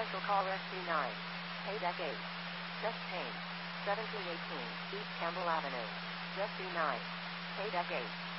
Central Car SC9. Paydeck 8. Chest Pain. 1718 East Campbell Avenue. SC9. Paydeck 8.